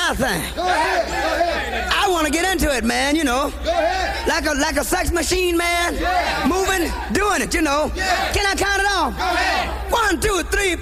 my thing. Go ahead. I want to get into it, man, you know. Go ahead. Like a sex machine, man. Yeah. Moving, doing it, you know. Yeah. Can I count it off? Go ahead. 1, 2, 3,